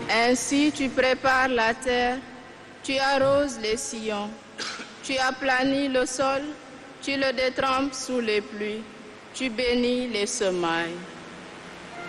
Ainsi tu prépares la terre, tu arroses les sillons, tu aplanis le sol, tu le détrempes sous les pluies, tu bénis les semailles.